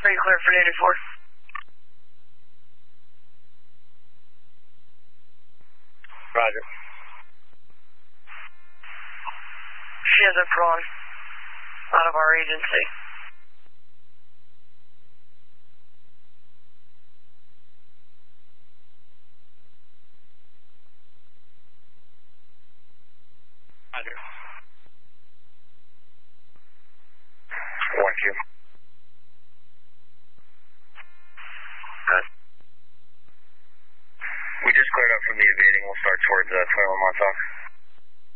Are you clear for Unit 4? Roger. She hasn't drawn out of our agency. Roger. 1Q. Good. We just cleared up from the evading. We'll start towards 21 Montauk.